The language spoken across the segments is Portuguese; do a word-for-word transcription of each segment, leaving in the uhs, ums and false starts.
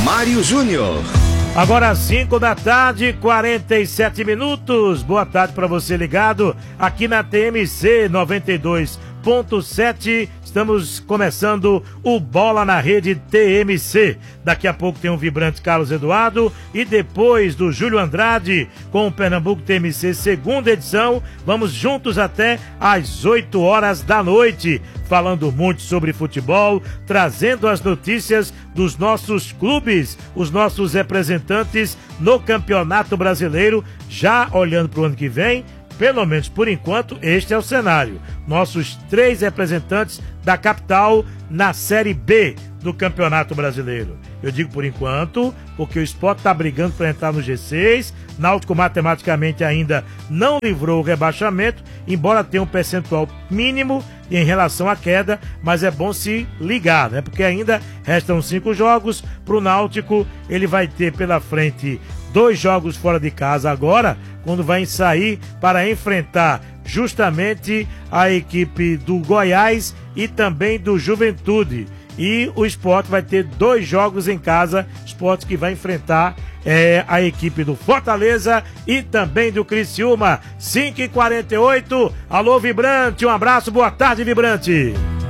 Mário Júnior. Agora cinco da tarde, quarenta e sete minutos. Boa tarde para você ligado aqui na T M C noventa e dois ponto sete. Estamos começando o Bola na Rede T M C. Daqui a pouco tem um vibrante Carlos Eduardo e depois do Júlio Andrade com o Pernambuco T M C segunda edição. Vamos juntos até às oito horas da noite, falando muito sobre futebol, trazendo as notícias dos nossos clubes, os nossos representantes no Campeonato Brasileiro, já olhando para o ano que vem. Pelo menos por enquanto, este é o cenário. Nossos três representantes da capital na Série B do Campeonato Brasileiro. Eu digo por enquanto, porque o Sport está brigando para entrar no G seis. Náutico matematicamente ainda não livrou o rebaixamento, embora tenha um percentual mínimo em relação à queda, mas é bom se ligar, né? Porque ainda restam cinco jogos para o Náutico. Ele vai ter pela frente dois jogos fora de casa agora, quando vai sair para enfrentar justamente a equipe do Goiás e também do Juventude. E o Sport vai ter dois jogos em casa, Sport que vai enfrentar é, a equipe do Fortaleza e também do Criciúma. cinco e quarenta e oito, alô Vibrante, um abraço, boa tarde Vibrante.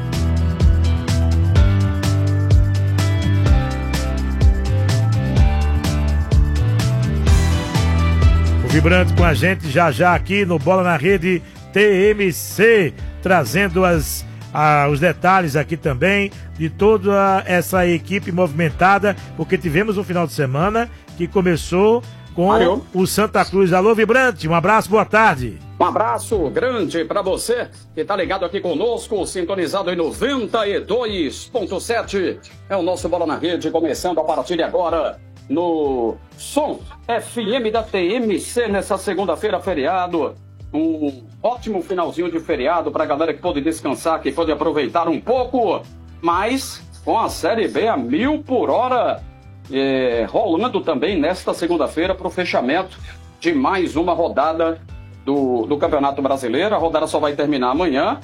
Vibrante com a gente já já aqui no Bola na Rede T M C, trazendo as, ah, os detalhes aqui também de toda essa equipe movimentada, porque tivemos um final de semana que começou com Mario. O Santa Cruz. Alô Vibrante, um abraço, boa tarde. Um abraço grande para você que está ligado aqui conosco, sintonizado em noventa e dois ponto sete. É o nosso Bola na Rede, começando a partir de agora no Som F M da T M C nessa segunda-feira, feriado. Um ótimo finalzinho de feriado para a galera que pôde descansar, que pôde aproveitar um pouco, mas com a Série B a mil por hora é, rolando também nesta segunda-feira para o fechamento de mais uma rodada do, do Campeonato Brasileiro. A rodada só vai terminar amanhã,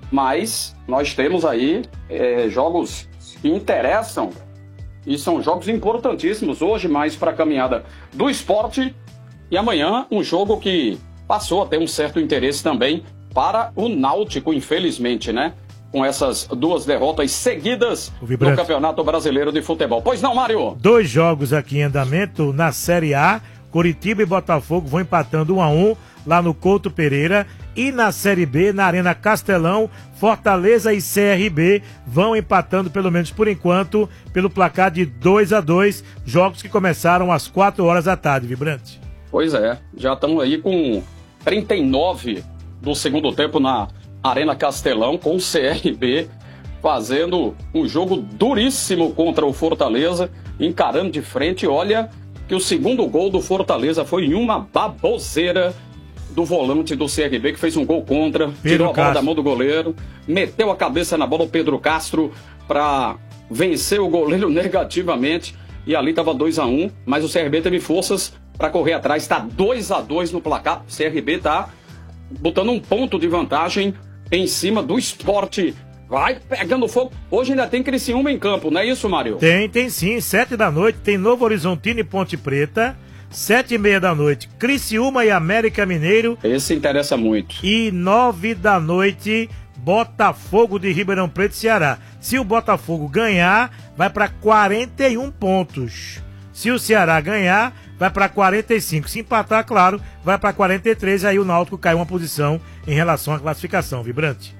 mas nós temos aí é, jogos que interessam. E são jogos importantíssimos hoje, mais para a caminhada do esporte. E amanhã, um jogo que passou a ter um certo interesse também para o Náutico, infelizmente, né? Com essas duas derrotas seguidas no Campeonato Brasileiro de Futebol. Pois não, Mário? Dois jogos aqui em andamento na Série A. Curitiba e Botafogo vão empatando um a um lá no Couto Pereira. E na Série B, na Arena Castelão, Fortaleza e C R B vão empatando, pelo menos por enquanto, pelo placar de dois a dois, jogos que começaram às quatro horas da tarde, Vibrante. Pois é, já estamos aí com trinta e nove do segundo tempo na Arena Castelão, com o C R B fazendo um jogo duríssimo contra o Fortaleza, encarando de frente. Olha que o segundo gol do Fortaleza foi em uma baboseira do volante do C R B, que fez um gol contra, Pedro tirou a bola Castro. da mão do goleiro, meteu a cabeça na bola o Pedro Castro para vencer o goleiro negativamente, e ali estava dois a um, mas o C R B teve forças para correr atrás. Está dois a dois no placar, o C R B está botando um ponto de vantagem em cima do Sport. Vai pegando fogo. Hoje ainda tem Criciúma em campo, não é isso, Mário? Tem, tem sim. Sete da noite tem Novo Horizontino e Ponte Preta. Sete e meia da noite, Criciúma e América Mineiro. Esse interessa muito. E nove da noite, Botafogo de Ribeirão Preto e Ceará. Se o Botafogo ganhar, vai para quarenta e um pontos. Se o Ceará ganhar, vai para quarenta e cinco. Se empatar, claro, vai para quarenta e três. Aí o Náutico cai uma posição em relação à classificação, Vibrante.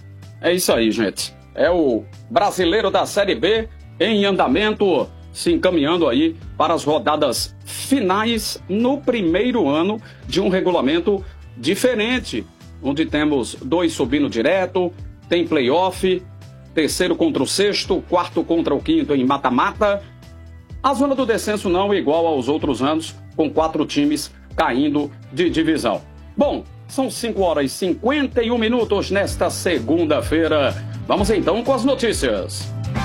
É isso aí, gente. É o brasileiro da Série B em andamento, se encaminhando aí para as rodadas finais no primeiro ano de um regulamento diferente, onde temos dois subindo direto, tem playoff, terceiro contra o sexto, quarto contra o quinto em mata-mata. A zona do descenso não é igual aos outros anos, com quatro times caindo de divisão. Bom, são cinco horas e cinquenta e um minutos nesta segunda-feira. Vamos então com as notícias.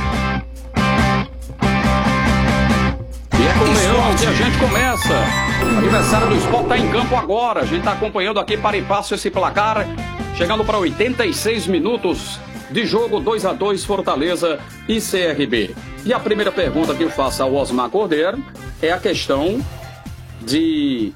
E é com o Leão que a gente começa. O aniversário do Sport está em campo agora. A gente está acompanhando aqui para e passo esse placar, chegando para oitenta e seis minutos de jogo, dois a dois, Fortaleza e C R B. E a primeira pergunta que eu faço ao Osmar Cordeiro é a questão de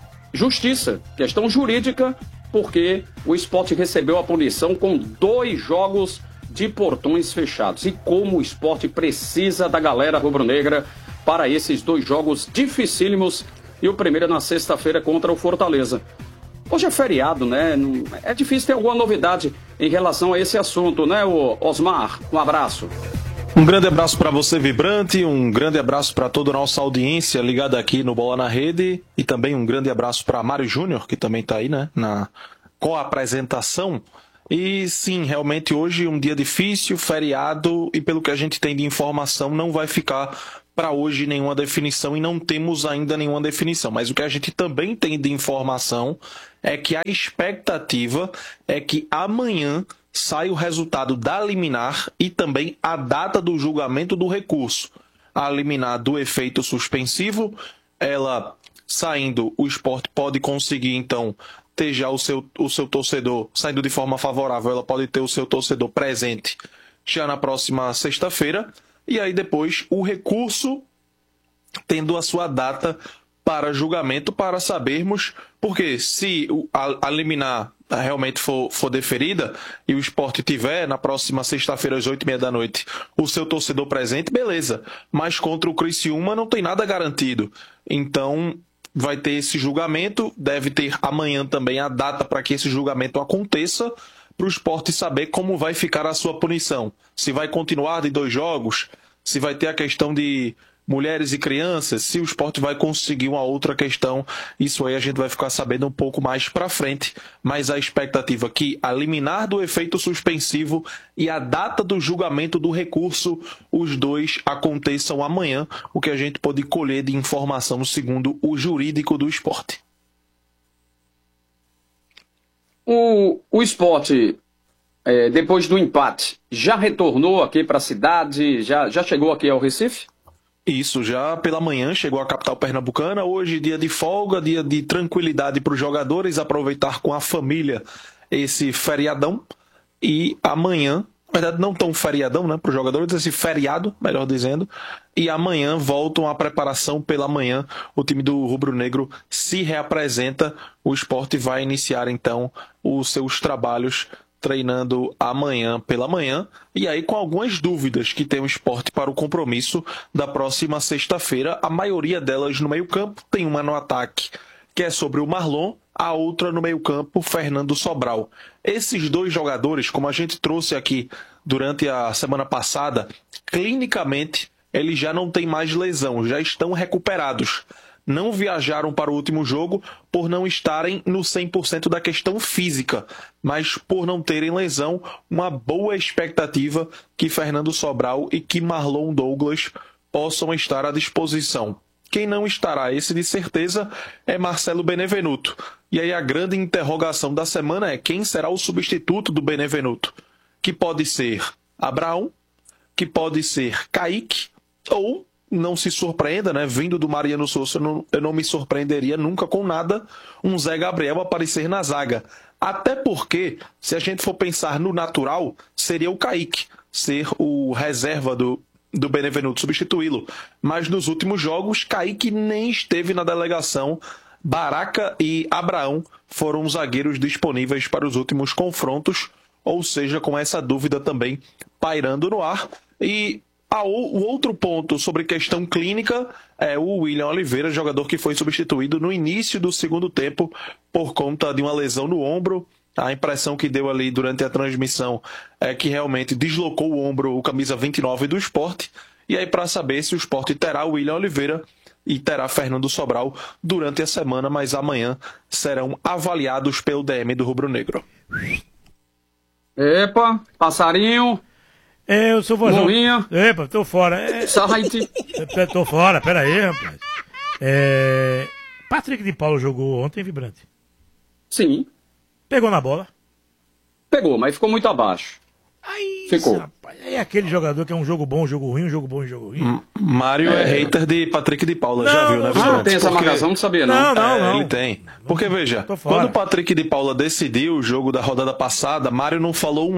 justiça, questão jurídica, porque o Sport recebeu a punição com dois jogos de portões fechados. E como o Sport precisa da galera rubro-negra para esses dois jogos dificílimos, e o primeiro é na sexta-feira contra o Fortaleza. Hoje é feriado, né? É difícil ter alguma novidade em relação a esse assunto, né, Osmar? Um abraço. Um grande abraço para você, Vibrante, um grande abraço para toda a nossa audiência ligada aqui no Bola na Rede, e também um grande abraço para Mário Júnior, que também está aí, né, na co-apresentação. E sim, realmente hoje um dia difícil, feriado, e pelo que a gente tem de informação, não vai ficar para hoje nenhuma definição, e não temos ainda nenhuma definição. Mas o que a gente também tem de informação é que a expectativa é que amanhã sai o resultado da liminar e também a data do julgamento do recurso. A liminar do efeito suspensivo, ela saindo, o Sport pode conseguir então ter já o seu, o seu torcedor, saindo de forma favorável, ela pode ter o seu torcedor presente já na próxima sexta-feira, e aí depois o recurso tendo a sua data para julgamento, para sabermos, porque se a, a liminar realmente for, for deferida e o Sport tiver na próxima sexta-feira às oito e meia da noite o seu torcedor presente, beleza, mas contra o Criciúma não tem nada garantido, então vai ter esse julgamento, deve ter amanhã também a data para que esse julgamento aconteça, para o Sport saber como vai ficar a sua punição. Se vai continuar de dois jogos, se vai ter a questão de mulheres e crianças, se o Sport vai conseguir uma outra questão, isso aí a gente vai ficar sabendo um pouco mais para frente, mas a expectativa é que a liminar do efeito suspensivo e a data do julgamento do recurso, os dois aconteçam amanhã, o que a gente pode colher de informação segundo o jurídico do Sport. O, o Sport, é, depois do empate, já retornou aqui para a cidade, já, já chegou aqui ao Recife? Isso, já pela manhã chegou à capital pernambucana, hoje dia de folga, dia de tranquilidade para os jogadores, aproveitar com a família esse feriadão, e amanhã, na verdade não tão feriadão, né, para os jogadores, esse feriado, melhor dizendo, e amanhã voltam à preparação pela manhã, o time do Rubro Negro se reapresenta, o Sport vai iniciar então os seus trabalhos treinando amanhã pela manhã, e aí com algumas dúvidas que tem o Sport para o compromisso da próxima sexta-feira, a maioria delas no meio-campo, tem uma no ataque, que é sobre o Marlon, a outra no meio-campo, Fernando Sobral. Esses dois jogadores, como a gente trouxe aqui durante a semana passada, clinicamente eles já não têm mais lesão, já estão recuperados. Não viajaram para o último jogo por não estarem no cem por cento da questão física, mas por não terem lesão, uma boa expectativa que Fernando Sobral e que Marlon Douglas possam estar à disposição. Quem não estará, esse de certeza, é Marcelo Benevenuto. E aí a grande interrogação da semana é quem será o substituto do Benevenuto, que pode ser Abraão, que pode ser Kaique, ou não se surpreenda, né? Vindo do Mariano Souza, eu não, eu não me surpreenderia nunca com nada um Zé Gabriel aparecer na zaga. Até porque, se a gente for pensar no natural, seria o Kaique ser o reserva do, do Benevenuto, substituí-lo. Mas nos últimos jogos, Kaique nem esteve na delegação. Baraca e Abraão foram os zagueiros disponíveis para os últimos confrontos, ou seja, com essa dúvida também pairando no ar. E Ah, o outro ponto sobre questão clínica é o William Oliveira, jogador que foi substituído no início do segundo tempo por conta de uma lesão no ombro. A impressão que deu ali durante a transmissão é que realmente deslocou o ombro, o camisa vinte e nove do Sport. E aí, para saber se o Sport terá o William Oliveira e terá Fernando Sobral durante a semana, mas amanhã serão avaliados pelo D M do Rubro Negro. Epa, passarinho. É, eu sou vozão. Luinha. Epa, tô fora. É... Site. Tô fora, pera aí, rapaz. É... Patrick de Paulo jogou ontem, Vibrante? Sim. Pegou na bola? Pegou, mas ficou muito abaixo. Aí, ficou. Rapaz, é aquele jogador que é um jogo bom, um jogo ruim, um jogo bom, um jogo ruim. M- Mário é. é hater de Patrick de Paula, não, já viu, né, Vibrante? Ah, tem essa marcação, não sabia não. Não, não, é, não. Ele tem. Porque, veja, Tô fora. quando o Patrick de Paula decidiu o jogo da rodada passada, Mário não falou um A.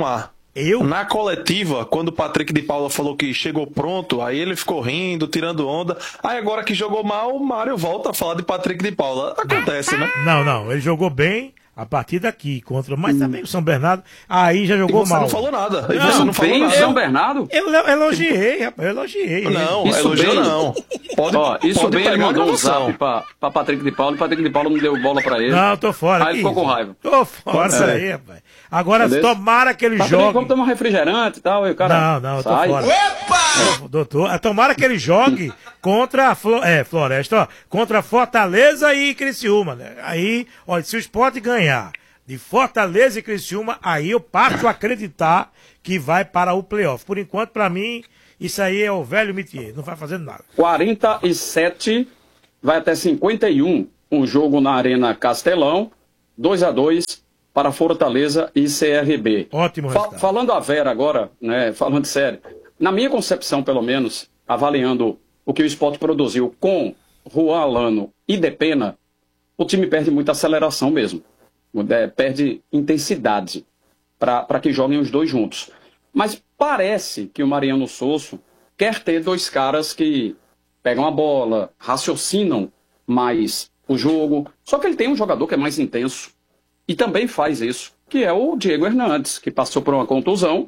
Eu? Na coletiva, quando o Patrick de Paula falou que chegou pronto, aí ele ficou rindo, tirando onda. Aí agora que jogou mal, o Mário volta a falar de Patrick de Paula. Acontece, né? Não, não, ele jogou bem a partir daqui, contra, mas também o São Bernardo, aí já jogou e você mal. não falou nada. E Não, você não falou bem nada. São Bernardo? Eu, eu elogiei, rapaz, eu elogiei. Não, Isso elogiou bem. não. Pode, Ó, isso pode bem, ele pegar a mandou um gravação. zap pra, pra Patrick de Paula, e Patrick de Paula não deu bola pra ele. Não, tô fora. Aí ele ficou com raiva. Tô fora disso É. aí, rapaz. Agora, Entendeu? tomara que ele Patrick, jogue. vamos tomar um refrigerante e tal, e o cara Não, não, eu tô sai. fora. Ô, doutor, tomara que ele jogue contra a Flo- é, Floresta, ó, contra Fortaleza e Criciúma, né? Aí, olha, se o Sport ganhar de Fortaleza e Criciúma, aí eu parto a acreditar que vai para o playoff. Por enquanto, pra mim, isso aí é o velho métier, não vai fazendo nada. quarenta e sete, vai até cinquenta e um, um jogo na Arena Castelão, dois a dois para Fortaleza e C R B. Ótimo Fa- resultado. falando a Vera agora, né, falando sério, na minha concepção, pelo menos, avaliando o que o Sport produziu com Juan Alano e Depena, o time perde muita aceleração mesmo. É, perde intensidade para que joguem os dois juntos. Mas parece que o Mariano Sosso quer ter dois caras que pegam a bola, raciocinam mais o jogo. Só que ele tem um jogador que é mais intenso e também faz isso, que é o Diego Hernandes, que passou por uma contusão,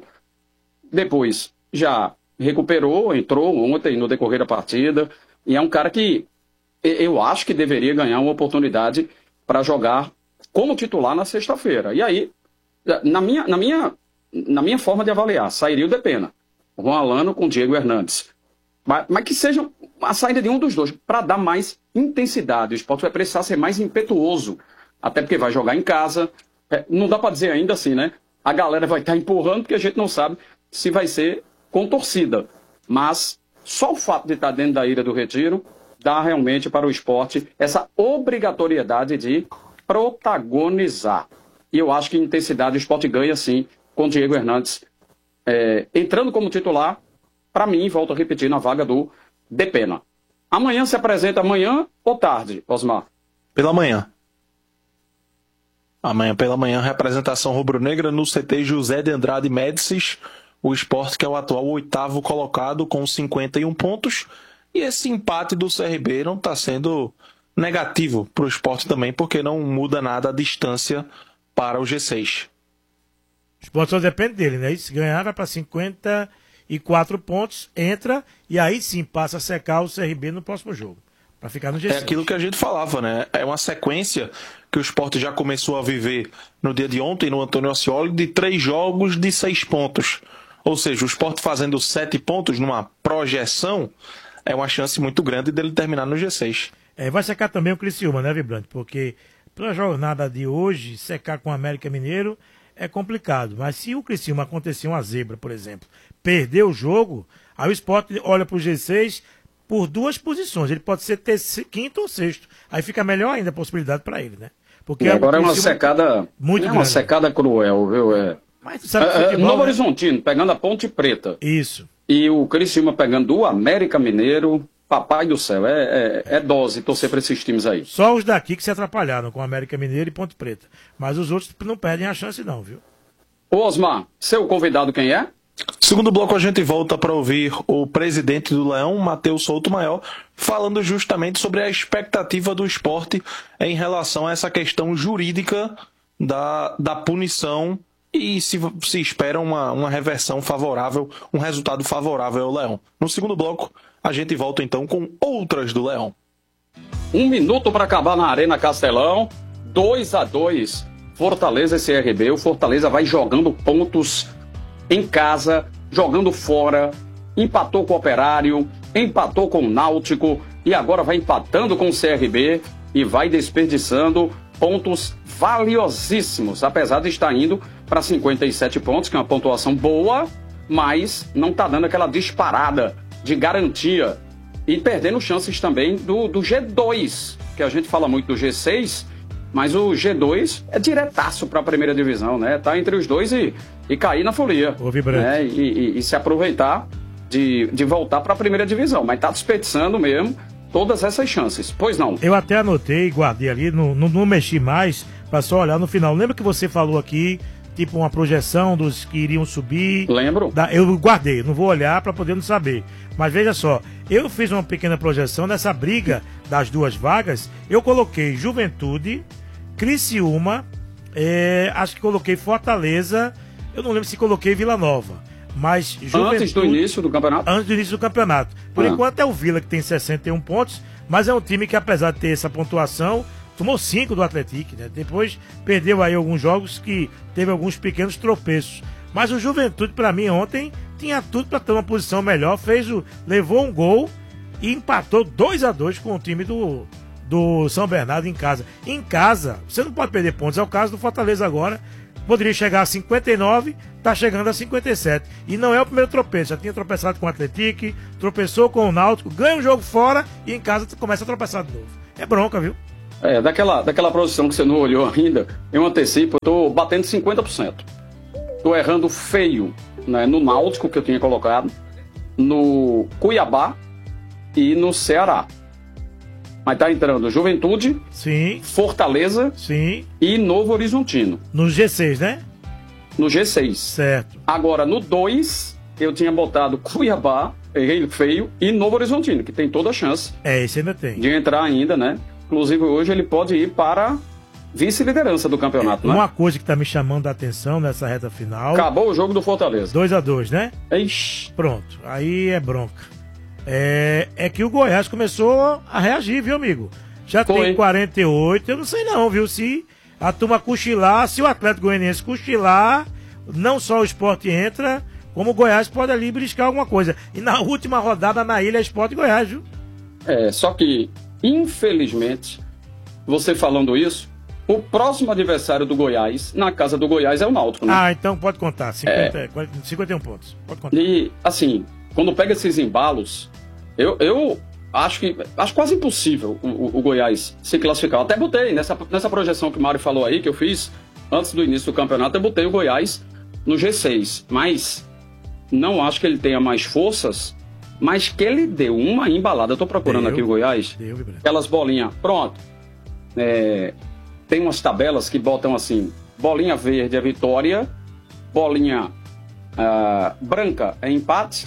depois já recuperou, entrou ontem no decorrer da partida, e é um cara que eu acho que deveria ganhar uma oportunidade para jogar como titular na sexta-feira. E aí, na minha, na, minha, na minha forma de avaliar, sairia o Depena, o Juan Alano com o Diego Hernandes. Mas, mas que seja a saída de um dos dois, para dar mais intensidade. O Sport vai precisar ser mais impetuoso, até porque vai jogar em casa. É, não dá para dizer ainda assim, né? A galera vai estar empurrando, porque a gente não sabe se vai ser com torcida. Mas só o fato de estar dentro da Ilha do Retiro dá realmente para o Sport essa obrigatoriedade de protagonizar. E eu acho que em intensidade o Sport ganha sim com o Diego Hernandes é, entrando como titular, para mim, volto a repetir, na vaga do Depena. Amanhã se apresenta amanhã ou tarde, Osmar? Pela manhã. Amanhã pela manhã, representação rubro-negra no C T José de Andrade Médicis, o Sport que é o atual oitavo colocado com cinquenta e um pontos. E esse empate do C R B não está sendo negativo para o Sport também, porque não muda nada a distância para o G seis. O Sport só depende dele, né? E se ganhar, vai para cinquenta e quatro pontos, entra e aí sim passa a secar o C R B no próximo jogo, para ficar no G seis. É aquilo que a gente falava, né? É uma sequência que o Sport já começou a viver no dia de ontem, no Antônio Ascioli, de três jogos de seis pontos. Ou seja, o Sport fazendo sete pontos numa projeção é uma chance muito grande dele terminar no G seis. É, vai secar também o Criciúma, né, Vibrante? Porque para jornada de hoje, secar com o América Mineiro é complicado. Mas se o Criciúma acontecer uma zebra, por exemplo, perder o jogo, aí o Sport olha para o G seis por duas posições. Ele pode ser terceiro, quinto ou sexto. Aí fica melhor ainda a possibilidade para ele, né? Porque E agora é uma Criciúma secada muito é uma grande. secada cruel, viu? É, Mas tu sabe que é, é, futebol, Novo né? Horizontino pegando a Ponte Preta Isso. e o Criciúma pegando o América Mineiro. Papai do céu, é, é, é dose torcer para esses times aí. Só os daqui que se atrapalharam com o América Mineiro e Ponte Preta. Mas os outros não perdem a chance não, viu? Ô Osmar, seu convidado quem é? Segundo bloco, a gente volta para ouvir o presidente do Leão, Matheus Souto Maior, falando justamente sobre a expectativa do Sport em relação a essa questão jurídica da, da punição e se, se espera uma, uma reversão favorável, um resultado favorável ao Leão. No segundo bloco, a gente volta então com outras do Leão. Um minuto para acabar na Arena Castelão, dois a dois, Fortaleza e C R B. O Fortaleza vai jogando pontos em casa, jogando fora, empatou com o Operário, empatou com o Náutico e agora vai empatando com o C R B e vai desperdiçando pontos valiosíssimos, apesar de estar indo para cinquenta e sete pontos, que é uma pontuação boa, mas não está dando aquela disparada de garantia e perdendo chances também do, do G dois, que a gente fala muito do G seis, mas o G dois é diretaço para a primeira divisão, né? Tá entre os dois e, e cair na folia, Ô, Vibrante. né? E, e, e se aproveitar de, de voltar para a primeira divisão, mas tá desperdiçando mesmo todas essas chances. Pois não? Eu até anotei, guardei ali, não, não, não mexi mais, para só olhar no final. Lembra que você falou aqui tipo uma projeção dos que iriam subir. Lembro. Da, eu guardei, não vou olhar para poder não saber. Mas veja só, eu fiz uma pequena projeção nessa briga das duas vagas. Eu coloquei Juventude, Criciúma, é, acho que coloquei Fortaleza, eu não lembro se coloquei Vila Nova. Mas Juventude, antes do início do campeonato? Antes do início do campeonato. Por ah. enquanto é o Vila que tem sessenta e um pontos, mas é um time que, apesar de ter essa pontuação, tomou cinco do Atlético, né? Depois perdeu aí alguns jogos que teve alguns pequenos tropeços. Mas o Juventude, para mim, ontem tinha tudo para ter uma posição melhor, fez o, levou um gol e empatou dois a dois com o time do, do São Bernardo em casa. Em casa, você não pode perder pontos, é o caso do Fortaleza agora. Poderia chegar a cinquenta e nove, tá chegando a cinquenta e sete. E não é o primeiro tropeço, já tinha tropeçado com o Atlético, tropeçou com o Náutico, ganha um jogo fora e em casa começa a tropeçar de novo. É bronca, viu? É, daquela, daquela posição que você não olhou ainda, eu antecipo, eu tô batendo cinquenta por cento. Tô errando feio, né, no Náutico, que eu tinha colocado, no Cuiabá e no Ceará. Mas tá entrando Juventude, sim, Fortaleza, sim, e Novo Horizontino. No G seis, né? No G seis. Certo. Agora, no dois, eu tinha botado Cuiabá, errei feio, e Novo Horizontino, que tem toda a chance. É, esse ainda tem. De entrar ainda, né? Inclusive, hoje ele pode ir para vice-liderança do campeonato, é, né? Uma coisa que tá me chamando a atenção nessa reta final... Acabou o jogo do Fortaleza. dois a dois, né? Ixi. Pronto, aí é bronca. É, é que o Goiás começou a reagir, viu, amigo? Já Foi. Tem quarenta e oito, eu não sei não, viu? Se a turma cochilar, se o Atlético Goianiense cochilar, não só o Sport entra, como o Goiás pode ali beliscar alguma coisa. E na última rodada na ilha é Sport e Goiás, viu? É, só que, infelizmente, você falando isso, o próximo adversário do Goiás, na casa do Goiás, é o Náutico, né? Ah, então pode contar, cinquenta, é. cinquenta e um pontos. Pode contar. E, assim, quando pega esses embalos, eu, eu acho que acho quase impossível o, o, o Goiás se classificar. Eu até botei nessa, nessa projeção que o Mário falou aí, que eu fiz antes do início do campeonato, eu botei o Goiás no G seis. Mas não acho que ele tenha mais forças, mas que ele deu uma embalada. Eu tô procurando deu, aqui o Goiás. Deu, aquelas bolinhas. Pronto. É, tem umas tabelas que botam assim: bolinha verde é vitória, bolinha uh, branca é empate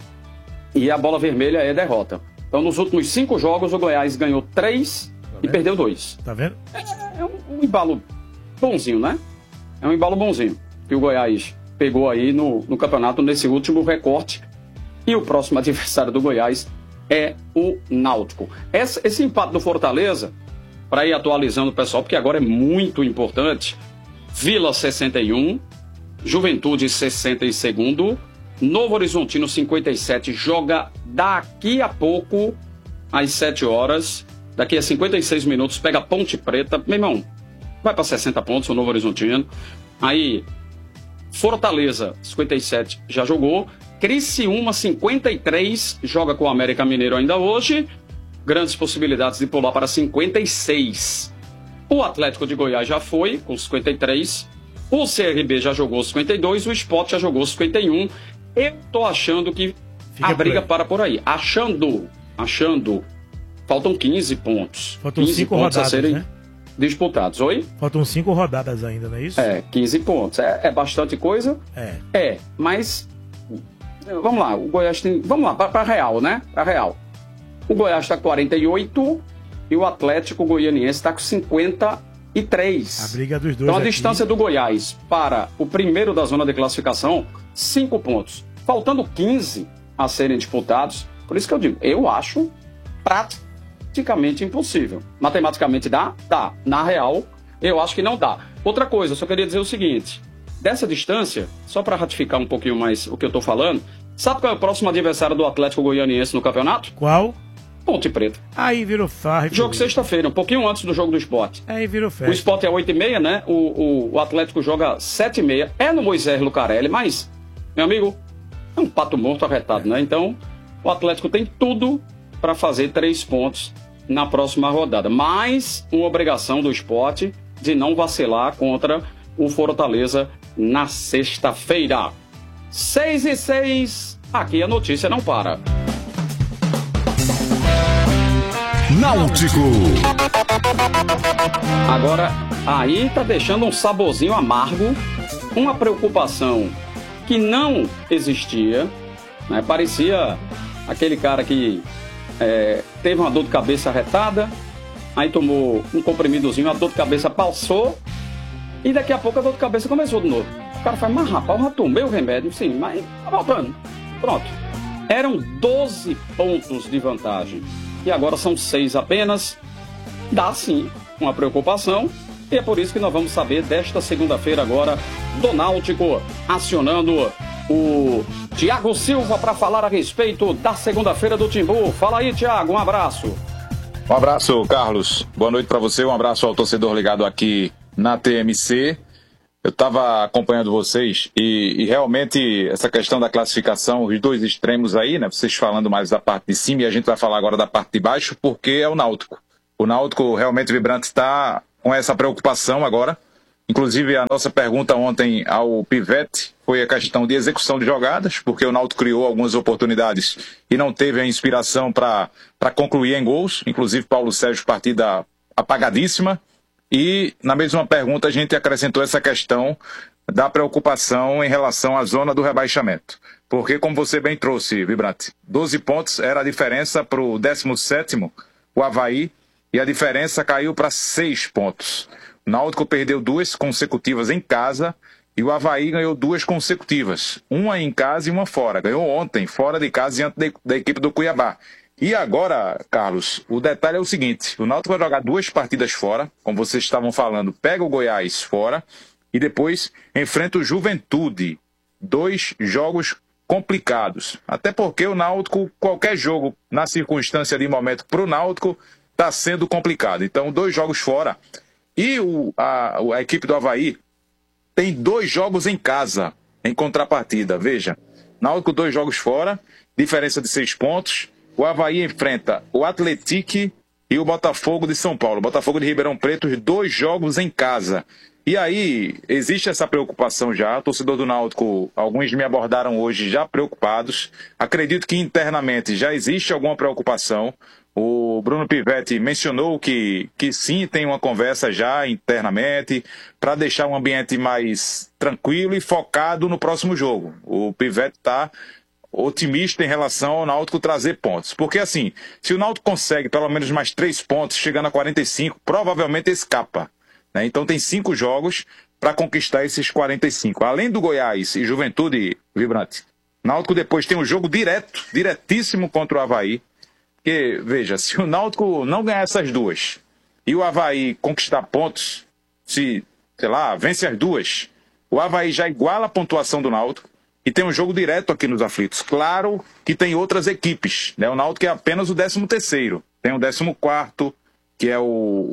e a bola vermelha é derrota. Então, nos últimos cinco jogos, o Goiás ganhou três tá e perdeu dois. Tá vendo? É, é um, um embalo bonzinho, né? É um embalo bonzinho que o Goiás pegou aí no, no campeonato nesse último recorte. E o próximo adversário do Goiás é o Náutico. Esse, esse empate do Fortaleza, para ir atualizando o pessoal, porque agora é muito importante: Vila sessenta e um, Juventude sessenta e dois, Novo Horizontino cinquenta e sete, joga daqui a pouco, às sete horas, daqui a cinquenta e seis minutos, pega Ponte Preta. Meu irmão, vai para sessenta pontos o Novo Horizontino. Aí, Fortaleza, cinquenta e sete, já jogou. Criciúma, cinquenta e três, joga com o América Mineiro ainda hoje. Grandes possibilidades de pular para cinquenta e seis. O Atlético de Goiás já foi, com cinquenta e três. O C R B já jogou cinquenta e dois. O Sport já jogou cinquenta e um. Eu tô achando que Fica a briga por para por aí. Achando, achando, faltam quinze pontos. Faltam quinze cinco pontos rodadas, a serem né? disputados. Oi? Faltam cinco rodadas ainda, não é isso? É, quinze pontos. É, é bastante coisa? É. É, mas vamos lá, o Goiás tem... Vamos lá, para real, né? Para real. O Goiás está com quarenta e oito e o Atlético Goianiense está com cinquenta e três. A briga dos dois. Então a aqui... distância do Goiás para o primeiro da zona de classificação, cinco pontos. Faltando quinze a serem disputados. Por isso que eu digo, eu acho praticamente impossível. Matematicamente dá? Dá. Na real, eu acho que não dá. Outra coisa, eu só queria dizer o seguinte: dessa distância, só para ratificar um pouquinho mais o que eu estou falando, sabe qual é o próximo adversário do Atlético Goianiense no campeonato? Qual? Ponte Preta. Aí virou farra. Jogo sexta-feira, um pouquinho antes do jogo do Sport. Aí virou festa. O Sport é oito e meia, né? O, o, o Atlético joga sete e meia. É no Moisés Lucarelli, mas, meu amigo, é um pato morto arretado, né? Então, o Atlético tem tudo para fazer três pontos na próxima rodada. Mais uma obrigação do Sport de não vacilar contra o Fortaleza na sexta-feira. seis e seis, aqui a notícia não para. Náutico. Agora, aí tá deixando um saborzinho amargo uma preocupação que não existia, né? Parecia aquele cara que é, teve uma dor de cabeça arretada, aí tomou um comprimidozinho, a dor de cabeça passou, e daqui a pouco a dor de cabeça começou de novo. O cara fala, mas rapaz, eu já tomei o remédio, sim, mas tá voltando. Pronto. Eram doze pontos de vantagem, e agora são seis apenas. Dá sim uma preocupação, e é por isso que nós vamos saber desta segunda-feira agora do Náutico, acionando o Tiago Silva para falar a respeito da segunda-feira do Timbu. Fala aí, Tiago, um abraço. Um abraço, Carlos. Boa noite para você, um abraço ao torcedor ligado aqui na T M C. Eu estava acompanhando vocês e, e realmente essa questão da classificação, os dois extremos aí, né? Vocês falando mais da parte de cima e a gente vai falar agora da parte de baixo, porque é o Náutico. O Náutico realmente vibrante está com essa preocupação agora. Inclusive a nossa pergunta ontem ao Pivete foi a questão de execução de jogadas, porque o Náutico criou algumas oportunidades e não teve a inspiração para concluir em gols. Inclusive Paulo Sérgio, partida apagadíssima. E na mesma pergunta a gente acrescentou essa questão da preocupação em relação à zona do rebaixamento. Porque, como você bem trouxe, Vibrante, doze pontos era a diferença para o décimo sétimo, o Avaí, e a diferença caiu para seis pontos. O Náutico perdeu duas consecutivas em casa e o Avaí ganhou duas consecutivas. Uma em casa e uma fora. Ganhou ontem, fora de casa, diante da, da equipe do Cuiabá. E agora, Carlos, o detalhe é o seguinte, o Náutico vai jogar duas partidas fora, como vocês estavam falando, pega o Goiás fora e depois enfrenta o Juventude. Dois jogos complicados, até porque o Náutico, qualquer jogo na circunstância de momento para o Náutico, está sendo complicado. Então, dois jogos fora. E o, a, a equipe do Avaí tem dois jogos em casa, em contrapartida. Veja, Náutico dois jogos fora, diferença de seis pontos. O Avaí enfrenta o Atlético e o Botafogo de São Paulo. Botafogo de Ribeirão Preto, os dois jogos em casa. E aí, existe essa preocupação já. O torcedor do Náutico, alguns me abordaram hoje já preocupados. Acredito que internamente já existe alguma preocupação. O Bruno Pivete mencionou que, que sim, tem uma conversa já internamente para deixar um ambiente mais tranquilo e focado no próximo jogo. O Pivete está otimista em relação ao Náutico trazer pontos. Porque assim, se o Náutico consegue pelo menos mais três pontos, chegando a quarenta e cinco, provavelmente escapa, né? Então tem cinco jogos para conquistar esses quarenta e cinco. Além do Goiás e Juventude, Vibrante, Náutico depois tem um jogo direto, diretíssimo contra o Avaí. Porque, veja, se o Náutico não ganhar essas duas e o Avaí conquistar pontos, se, sei lá, vence as duas, o Avaí já iguala a pontuação do Náutico. E tem um jogo direto aqui nos aflitos. Claro que tem outras equipes, né? O Náutico é apenas o décimo terceiro. Tem o décimo quarto, que é o,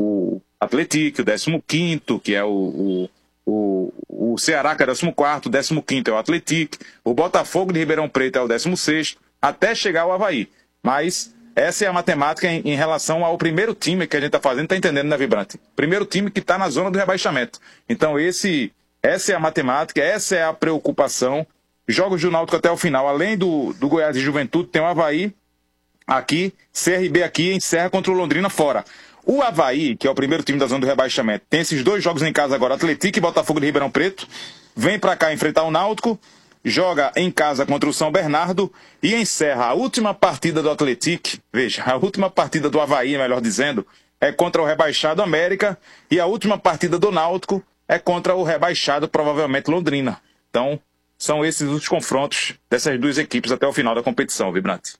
o Atlético, o décimo quinto, que é o, o, o, o Ceará, que é o décimo quarto, o décimo quinto é o Atlético, o Botafogo de Ribeirão Preto é o décimo sexto, até chegar ao Avaí. Mas essa é a matemática em, em relação ao primeiro time que a gente está fazendo, está entendendo, né, Vibrante? Primeiro time que está na zona do rebaixamento. Então esse, essa é a matemática, essa é a preocupação. Jogos do Náutico até o final, além do, do Goiás e Juventude, tem o Avaí aqui, C R B aqui, encerra contra o Londrina fora. O Avaí, que é o primeiro time da zona do rebaixamento, tem esses dois jogos em casa agora, Atlético e Botafogo de Ribeirão Preto, vem pra cá enfrentar o Náutico, joga em casa contra o São Bernardo e encerra a última partida do Atlético, veja, a última partida do Avaí, melhor dizendo, é contra o rebaixado América e a última partida do Náutico é contra o rebaixado, provavelmente, Londrina. Então, são esses os confrontos dessas duas equipes até o final da competição, Vibrante.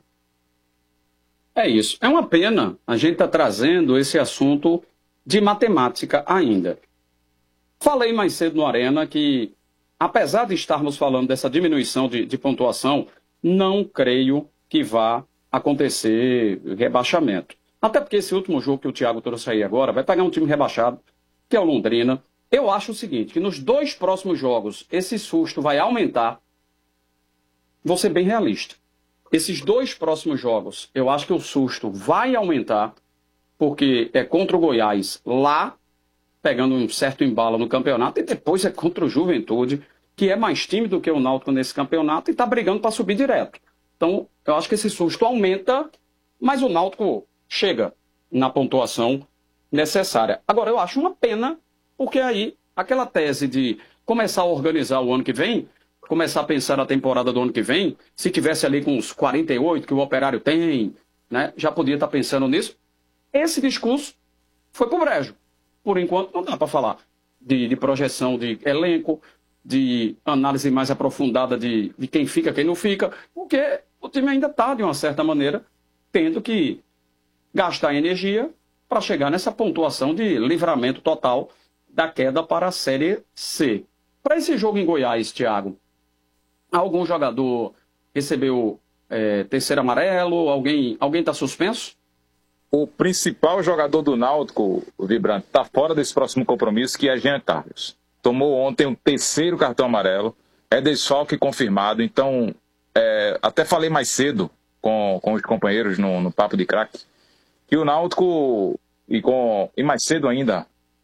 É isso. É uma pena a gente estar tá trazendo esse assunto de matemática ainda. Falei mais cedo no Arena que, apesar de estarmos falando dessa diminuição de, de pontuação, não creio que vá acontecer rebaixamento. Até porque esse último jogo que o Thiago trouxe aí agora vai pegar um time rebaixado, que é o Londrina. Eu acho o seguinte, que nos dois próximos jogos esse susto vai aumentar. Vou ser bem realista. Esses dois próximos jogos, eu acho que o susto vai aumentar, porque é contra o Goiás lá, pegando um certo embalo no campeonato, e depois é contra o Juventude, que é mais time do que o Náutico nesse campeonato e está brigando para subir direto. Então, eu acho que esse susto aumenta, mas o Náutico chega na pontuação necessária. Agora, eu acho uma pena, porque aí aquela tese de começar a organizar o ano que vem, começar a pensar na temporada do ano que vem, se tivesse ali com os quarenta e oito que o Operário tem, né, já podia estar pensando nisso. Esse discurso foi pro brejo. Por enquanto não dá para falar de, de projeção de elenco, de análise mais aprofundada de, de quem fica, quem não fica, porque o time ainda está, de uma certa maneira, tendo que gastar energia para chegar nessa pontuação de livramento total da queda para a Série C. Para esse jogo em Goiás, Thiago, algum jogador recebeu é, terceiro amarelo? Alguém alguém está suspenso? O principal jogador do Náutico, o Vibrante, está fora desse próximo compromisso, que é Jean Carlos. Tomou ontem um terceiro cartão amarelo, é desfalque confirmado, então é, até falei mais cedo com, com os companheiros no, no Papo de Craque, que o Náutico, e, com, e mais cedo ainda,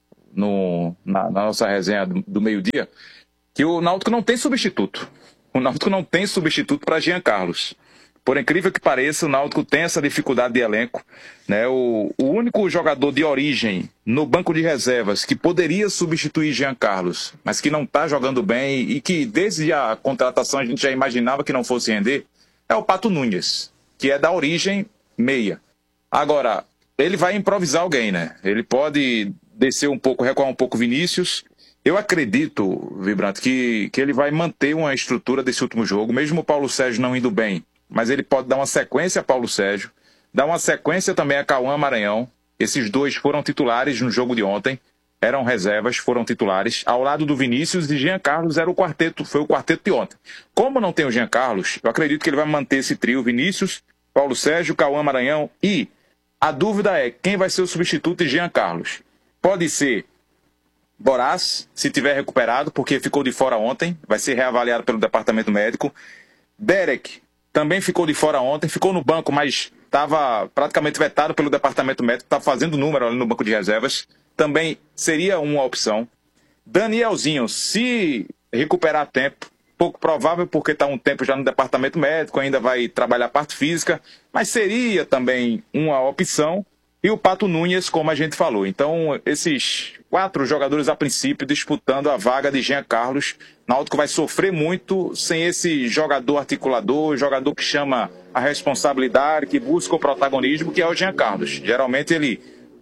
no, na, na nossa resenha do, do meio-dia, que o Náutico não tem substituto. O Náutico não tem substituto para Jean Carlos. Por incrível que pareça, o Náutico tem essa dificuldade de elenco, né? O, o único jogador de origem no banco de reservas que poderia substituir Jean Carlos, mas que não está jogando bem e que desde a contratação a gente já imaginava que não fosse render, é o Pato Nunes, que é da origem meia. Agora, ele vai improvisar alguém, né? Ele pode descer um pouco, recuar um pouco Vinícius. Eu acredito, Vibrante, que, que ele vai manter uma estrutura desse último jogo, mesmo o Paulo Sérgio não indo bem. Mas ele pode dar uma sequência a Paulo Sérgio, dar uma sequência também a Cauã Maranhão. Esses dois foram titulares no jogo de ontem, eram reservas, foram titulares. Ao lado do Vinícius e Jean Carlos era o quarteto, foi o quarteto de ontem. Como não tem o Jean Carlos, eu acredito que ele vai manter esse trio, Vinícius, Paulo Sérgio, Cauã Maranhão. E a dúvida é quem vai ser o substituto de Jean Carlos. Pode ser Borás, se tiver recuperado, porque ficou de fora ontem, vai ser reavaliado pelo departamento médico. Derek também ficou de fora ontem, ficou no banco, mas estava praticamente vetado pelo departamento médico, estava fazendo número ali no banco de reservas. Também seria uma opção. Danielzinho, se recuperar a tempo, pouco provável porque está um tempo já no departamento médico, ainda vai trabalhar a parte física, mas seria também uma opção. E o Pato Nunes, como a gente falou. Então, esses quatro jogadores, a princípio, disputando a vaga de Jean Carlos. Náutico vai sofrer muito sem esse jogador articulador, jogador que chama a responsabilidade, que busca o protagonismo, que é o Jean Carlos. Geralmente ele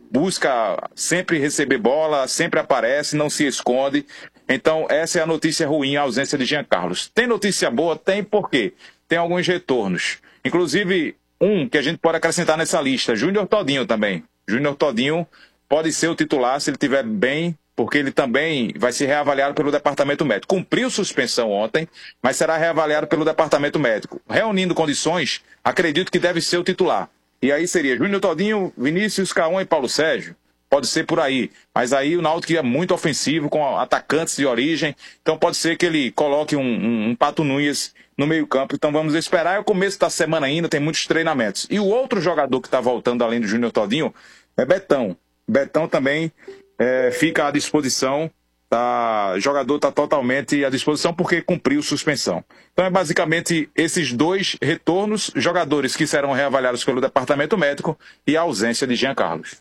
busca sempre receber bola, sempre aparece, não se esconde. Então, essa é a notícia ruim, a ausência de Jean Carlos. Tem notícia boa? Tem, por quê? Tem alguns retornos. Inclusive, um que a gente pode acrescentar nessa lista, Júnior Todinho também. Júnior Todinho pode ser o titular se ele estiver bem, porque ele também vai ser reavaliado pelo departamento médico. Cumpriu suspensão ontem, mas será reavaliado pelo departamento médico. Reunindo condições, acredito que deve ser o titular. E aí seria Júnior Todinho, Vinícius, Cauã e Paulo Sérgio. Pode ser por aí. Mas aí o Náutico é muito ofensivo, com atacantes de origem. Então pode ser que ele coloque um, um, um Pato Nunes no meio campo. Então vamos esperar. É o começo da semana ainda, tem muitos treinamentos. E o outro jogador que está voltando, além do Júnior Todinho, é Betão. Betão também é, fica à disposição. Tá, o jogador está totalmente à disposição porque cumpriu suspensão. Então é basicamente esses dois retornos, jogadores que serão reavaliados pelo departamento médico e a ausência de Jean Carlos.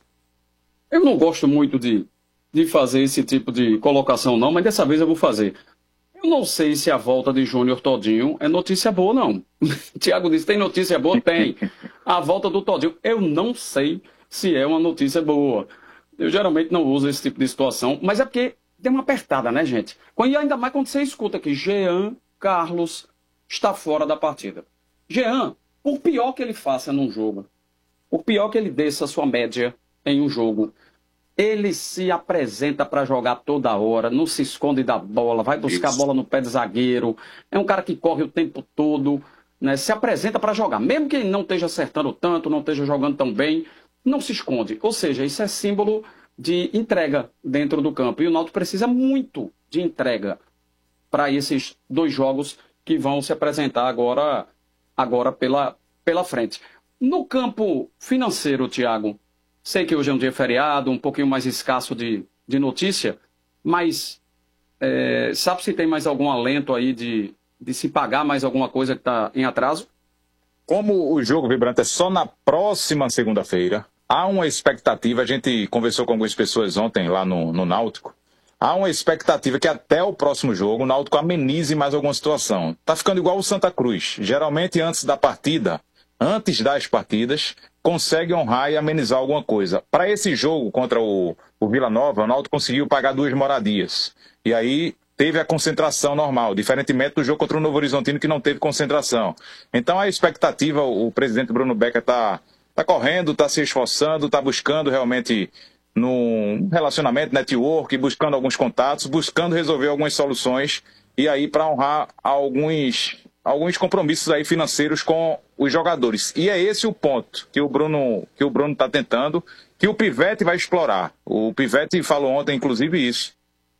Eu não gosto muito de, de fazer esse tipo de colocação não, mas dessa vez eu vou fazer. Eu não sei se a volta de Júnior Todinho é notícia boa, não. Tiago disse, tem notícia boa? Tem. A volta do Todinho, eu não sei se é uma notícia boa. Eu geralmente não uso esse tipo de situação, mas é porque deu uma apertada, né, gente? E ainda mais quando você escuta que Jean Carlos está fora da partida. Jean, por pior que ele faça num jogo, por pior que ele desça a sua média em um jogo, ele se apresenta para jogar toda hora, não se esconde da bola, vai buscar Isso. a bola no pé de zagueiro, é um cara que corre o tempo todo, né? Se apresenta para jogar, mesmo que ele não esteja acertando tanto, não esteja jogando tão bem, não se esconde. Ou seja, isso é símbolo de entrega dentro do campo, e o Náutico precisa muito de entrega para esses dois jogos que vão se apresentar agora, agora pela, pela frente. No campo financeiro, Thiago, sei que hoje é um dia feriado, um pouquinho mais escasso de, de notícia, mas é, sabe se tem mais algum alento aí de, de se pagar mais alguma coisa que está em atraso? Como o jogo, Vibrante, é só na próxima segunda-feira, há uma expectativa, a gente conversou com algumas pessoas ontem lá no, no Náutico, há uma expectativa que até o próximo jogo o Náutico amenize mais alguma situação. Tá ficando igual o Santa Cruz. Geralmente antes da partida, antes das partidas, consegue honrar e amenizar alguma coisa. Para esse jogo contra o, o Vila Nova, o Náutico conseguiu pagar duas moradias. E aí teve a concentração normal, diferentemente do jogo contra o Novo Horizontino, que não teve concentração. Então a expectativa, o presidente Bruno Becker está tá correndo, está se esforçando, está buscando realmente num relacionamento, network, buscando alguns contatos, buscando resolver algumas soluções, e aí para honrar alguns, alguns compromissos aí financeiros com os jogadores. E é esse o ponto que o Bruno que o Bruno está tentando, que o Pivete vai explorar. O Pivete falou ontem, inclusive, isso,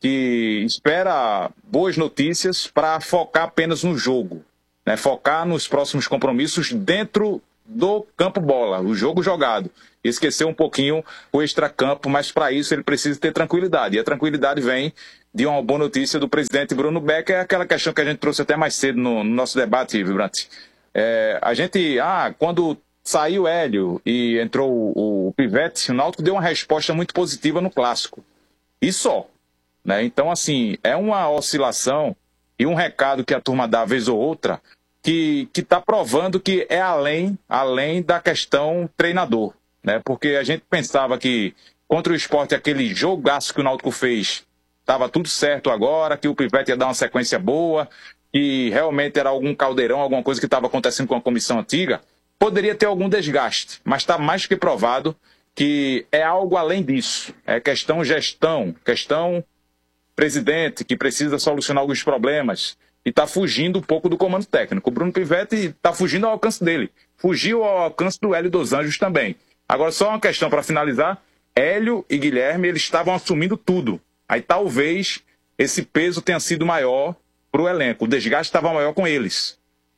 que espera boas notícias para focar apenas no jogo, né? Focar nos próximos compromissos dentro do campo bola, o jogo jogado. Esquecer um pouquinho o extracampo, mas para isso ele precisa ter tranquilidade. E a tranquilidade vem de uma boa notícia do presidente Bruno Becker, é aquela questão que a gente trouxe até mais cedo no, no nosso debate, Vibrante. É, a gente, ah, quando saiu o Hélio e entrou o, o Pivete, o Náutico deu uma resposta muito positiva no Clássico. E só. Né? Então, assim, é uma oscilação e um recado que a turma dá vez ou outra que está provando que é além, além da questão treinador. Né? Porque a gente pensava que contra o Sport, aquele jogaço que o Náutico fez, estava tudo certo agora, que o Pivete ia dar uma sequência boa, que realmente era algum caldeirão, alguma coisa que estava acontecendo com a comissão antiga. Poderia ter algum desgaste, mas está mais que provado que é algo além disso. É questão gestão, questão presidente que precisa solucionar alguns problemas e está fugindo um pouco do comando técnico. O Bruno Pivete está fugindo ao alcance dele. Fugiu ao alcance do Hélio dos Anjos também. Agora, só uma questão para finalizar. Hélio e Guilherme, eles estavam assumindo tudo. Aí talvez esse peso tenha sido maior para o elenco. O desgaste estava maior com eles.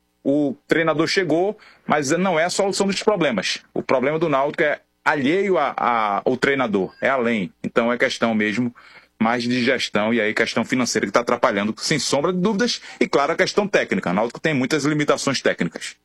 O treinador chegou, mas não é a solução dos problemas. O problema do Náutico é alheio a, a, ao treinador, é além. Então é questão mesmo mais de gestão e aí questão financeira que está atrapalhando, sem sombra de dúvidas, e claro, a questão técnica. O Náutico tem muitas limitações técnicas.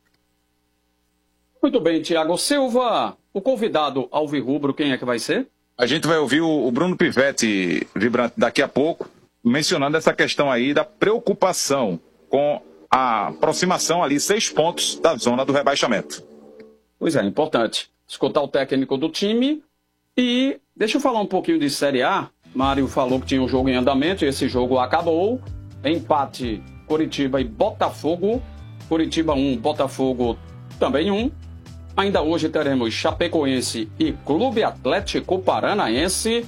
Muito bem, Thiago Silva. O convidado alvirrubro, quem é que vai ser? A gente vai ouvir o, o Bruno Pivete, Vibrante, daqui a pouco, mencionando essa questão aí da preocupação com a aproximação ali, seis pontos da zona do rebaixamento. Pois é, importante escutar o técnico do time. E deixa eu falar um pouquinho de Série A. Mário falou que tinha um jogo em andamento e esse jogo acabou. Empate Coritiba e Botafogo. Coritiba um, Botafogo também um. Ainda hoje teremos Chapecoense e Clube Atlético Paranaense.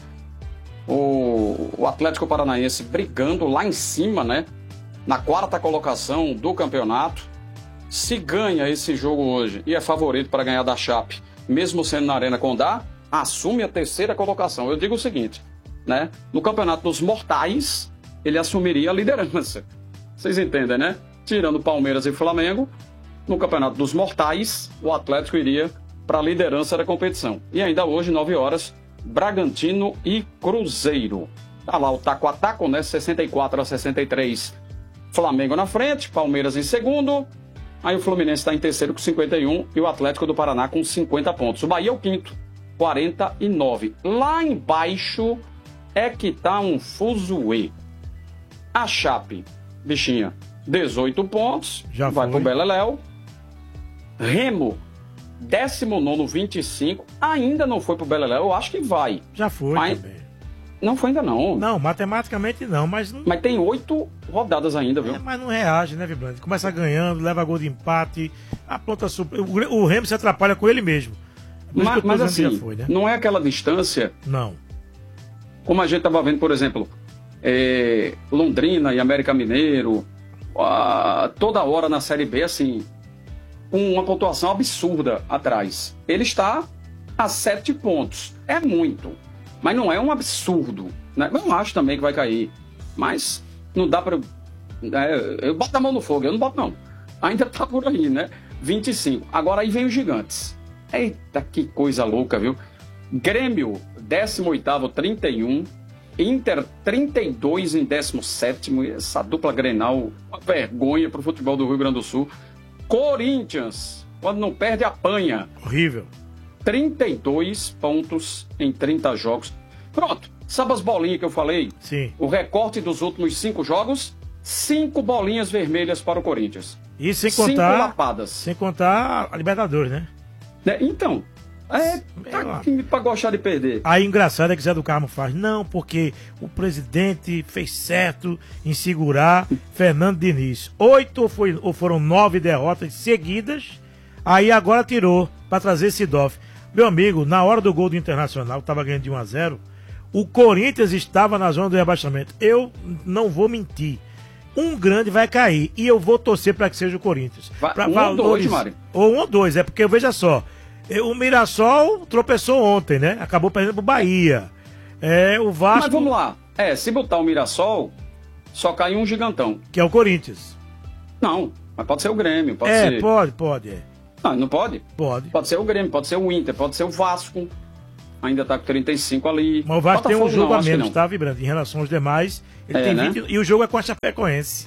O, o Atlético Paranaense brigando lá em cima, né? Na quarta colocação do campeonato. Se ganha esse jogo hoje e é favorito para ganhar da Chape, mesmo sendo na Arena Condá, assume a terceira colocação. Eu digo o seguinte, né? No Campeonato dos Mortais, ele assumiria a liderança. Vocês entendem, né? Tirando Palmeiras e Flamengo, no Campeonato dos Mortais, o Atlético iria para a liderança da competição. E ainda hoje, nove horas, Bragantino e Cruzeiro. Tá lá o taco a taco, né? sessenta e quatro a sessenta e três. Flamengo na frente, Palmeiras em segundo. Aí o Fluminense está em terceiro com cinquenta e um e o Atlético do Paraná com cinquenta pontos. O Bahia é o quinto, quarenta e nove. Lá embaixo é que tá um fuzuê. A Chape, bichinha, dezoito pontos, já vai foi. pro Beleléu. Remo, décimo nono, vinte e cinco, ainda não foi pro Beleléu, eu acho que vai. Já foi mas... também. Não foi ainda não. Não, matematicamente não, mas... Não... Mas tem oito rodadas ainda, viu? É, mas não reage, né, Vibrante? Começa ganhando, leva gol de empate, a ponta super... O, o Remo se atrapalha com ele mesmo. Mas, mas assim, foi, né? Não é aquela distância... Não. Como a gente estava vendo, por exemplo, é, Londrina e América Mineiro, a, toda hora na Série B, assim, com uma pontuação absurda atrás. Ele está a sete pontos. É muito. Mas não é um absurdo, né? Eu acho também que vai cair. Mas não dá para... É, eu boto a mão no fogo, eu não boto não. Ainda tá por aí, né? vinte e cinco. Agora aí vem os gigantes. Eita, que coisa louca, viu? Grêmio, décimo oitavo, trinta e um. Inter, trinta e dois em décimo sétimo. Essa dupla Grenal, uma vergonha pro futebol do Rio Grande do Sul. Corinthians, quando não perde, apanha. Horrível. trinta e dois pontos em trinta jogos. Pronto, Sabe as bolinhas que eu falei? Sim. O recorte dos últimos cinco jogos, cinco bolinhas vermelhas para o Corinthians. E sem contar... Cinco lapadas. Sem contar a Libertadores, né? Né? Então, é tá para gostar de perder. Aí engraçado é que Zé do Carmo faz, não, porque o presidente fez certo em segurar Fernando Diniz. Oito ou, foi, ou foram nove derrotas seguidas, aí agora tirou para trazer Sidoff. Meu amigo, na hora do gol do Internacional, que estava ganhando de um a zero, o Corinthians estava na zona do rebaixamento. Eu não vou mentir. Um grande vai cair e eu vou torcer para que seja o Corinthians. Vai, um ou dois, Mário. Ou um ou dois, é porque, veja só, o Mirassol tropeçou ontem, né? Acabou perdendo pro Bahia. É, o Vasco... Mas vamos lá. É, se botar o Mirassol, só cai um gigantão. Que é o Corinthians. Não, mas pode ser o Grêmio, pode é, ser... pode, pode, é. Não, não pode? Pode. Pode ser o Grêmio, pode ser o Inter, pode ser o Vasco. Ainda tá com trinta e cinco ali. Mas o Vasco Botafogo, tem um jogo não, a menos, não. tá, Vibrante? Em relação aos demais, ele É, tem né? vinte e o jogo é com a Chapecoense.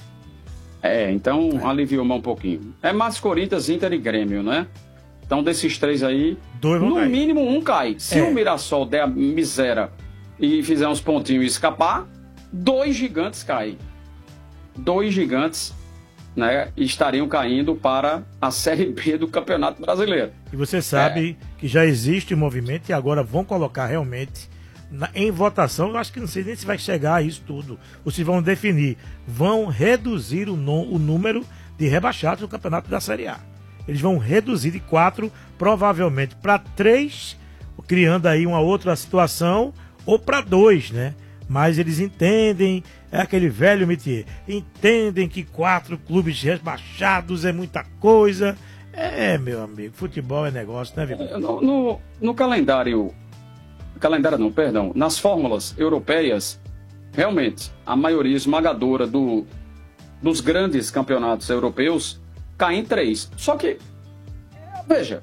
É, então é. aliviou mais um pouquinho. É mais Corinthians, Inter e Grêmio, né? Então desses três aí, Dois vão no cair. mínimo um cai. Se É. o Mirassol der a miséria e fizer uns pontinhos e escapar, dois gigantes caem. Dois gigantes, né, estariam caindo para a Série B do Campeonato Brasileiro. E você sabe é. que já existe um movimento e agora vão colocar realmente na, em votação. Eu acho que não sei nem se vai chegar a isso tudo. Ou se vão definir. Vão reduzir o, no, o número de rebaixados no Campeonato da Série A. Eles vão reduzir de quatro, provavelmente, para três, criando aí uma outra situação, ou para dois, né? Mas eles entendem, é aquele velho métier, entendem que quatro clubes rebaixados é muita coisa. É, meu amigo, futebol é negócio, né, Vitor? No, no, no calendário, calendário não, perdão, nas fórmulas europeias, realmente, a maioria esmagadora do, dos grandes campeonatos europeus cai em três. Só que, veja,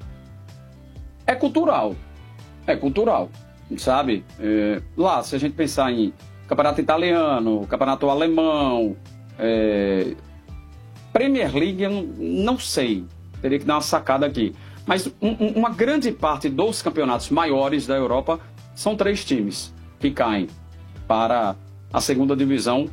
é cultural, é cultural. Sabe? É, lá, se a gente pensar em campeonato italiano, campeonato alemão, é, Premier League, eu não, não sei, teria que dar uma sacada aqui. Mas um, uma grande parte dos campeonatos maiores da Europa são três times que caem para a segunda divisão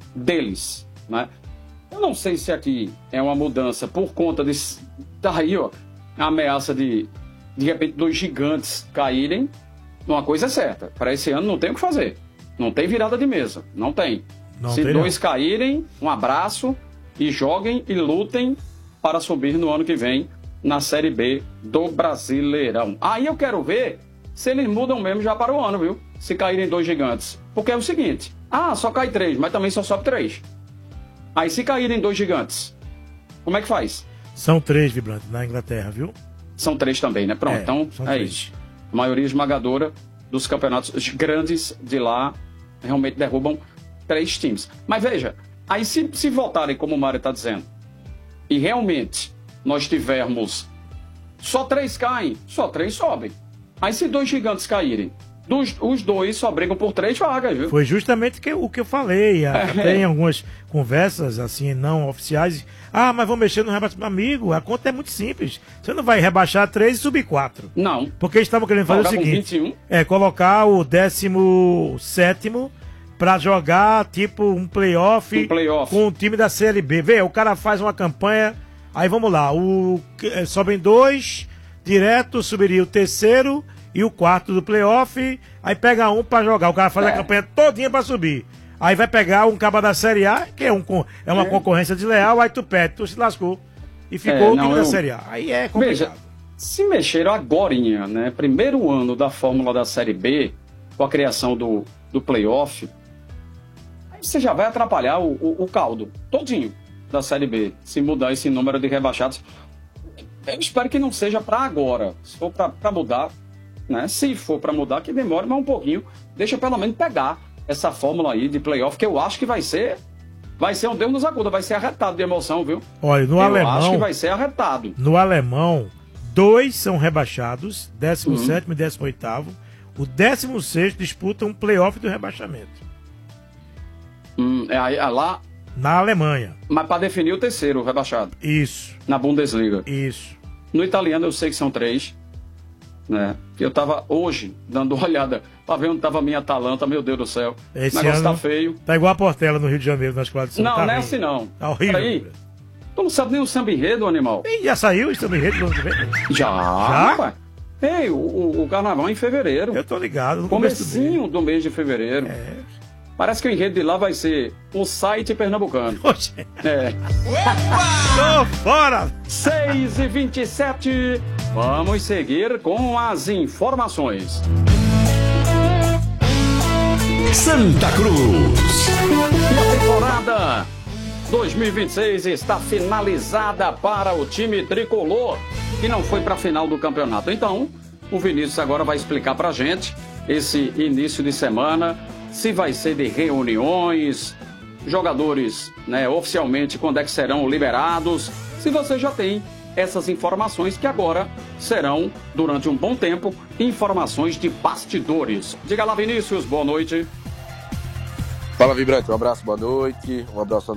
deles, né? Eu não sei se aqui é uma mudança por conta de... Tá aí, ó, a ameaça de, de repente, dois gigantes caírem. Uma coisa é certa, para esse ano não tem o que fazer. Não tem virada de mesa, não tem. Não Se tem, dois não. caírem, um abraço e joguem e lutem para subir no ano que vem na Série B do Brasileirão. Aí eu quero ver se eles mudam mesmo já para o ano, viu? Se caírem dois gigantes. Porque é o seguinte, ah, só cai três, mas também só sobe três. Aí se caírem dois gigantes, como é que faz? São três, Vibrante, na Inglaterra, viu? São três também, né? Pronto, É, então são é três. isso. A maioria esmagadora dos campeonatos grandes de lá realmente derrubam três times. Mas veja, aí se, se voltarem, como o Mário está dizendo, e realmente nós tivermos só três caem, só três sobem. Aí se dois gigantes caírem, dos, os dois só brigam por três vagas, viu? Foi justamente que, o que eu falei. Até em algumas conversas, assim, não oficiais. Ah, mas vão mexer no rebaixamento. Amigo, a conta é muito simples. Você não vai rebaixar três e subir quatro. Não. Porque eles estavam querendo fazer Jogar o com seguinte. vinte e um. É, colocar o décimo sétimo pra jogar, tipo, um playoff, Um playoff. com o time da Série B. Vê, o cara faz uma campanha, aí vamos lá, o, é, sobem dois, direto, subiria o terceiro e o quarto do playoff, aí pega um pra jogar. O cara faz É. a campanha todinha pra subir. Aí vai pegar um cabo da Série A, que é, um, con- é uma É. concorrência desleal, aí tu perde, tu se lascou. E ficou É, o não, time da eu- Série A. Aí é Veja, complicado. se mexeram agorinha, né? Primeiro ano da fórmula da Série B, com a criação do, do playoff, aí você já vai atrapalhar o, o, o caldo todinho da Série B, se mudar esse número de rebaixados. Eu espero que não seja para agora. Se for para mudar, né? Se for para mudar, que demore mais um pouquinho. Deixa pelo menos pegar essa fórmula aí de playoff, que eu acho que vai ser... Vai ser um Deus nos acuda, vai ser arretado de emoção, viu? Olha, no eu alemão... acho que vai ser arretado. No alemão, dois são rebaixados, décimo Uhum. sétimo e décimo oitavo. O décimo sexto disputa um playoff do rebaixamento. Hum, é, é lá, Na Alemanha. mas para definir o terceiro o rebaixado, Isso, na Bundesliga. isso. No italiano eu sei que são três. né? Eu estava hoje dando uma olhada para ver onde estava a minha Atalanta, meu Deus do céu. Esse o negócio ano tá feio. Tá igual a Portela no Rio de Janeiro, nas quadras de São Não, tá não é ruim. assim não. Tá horrível. Peraí, tu não sabe nem o samba enredo, animal? E já saiu o samba enredo do ano que vem? Já, Já? rapaz. Ei, o, o, o carnaval é em fevereiro. Eu tô ligado. No começo do mês. Comecinho do mês de fevereiro. É. Parece que o enredo de lá vai ser um site pernambucano. Poxa. É. Tô fora! seis e vinte e sete. Vamos seguir com as informações. Santa Cruz. E a temporada dois mil e vinte e seis está finalizada para o time tricolor, que não foi para a final do campeonato. Então, o Vinícius agora vai explicar para a gente esse início de semana, se vai ser de reuniões, jogadores, né, oficialmente, quando é que serão liberados, se você já tem essas informações que agora serão, durante um bom tempo, informações de bastidores. Diga lá, Vinícius, boa noite. Fala, Vibrante, um abraço, boa noite, um abraço a